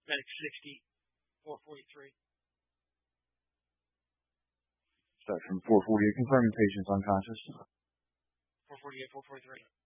Medic 60, 443. Start from 448, confirming patient's unconscious. 448, 443.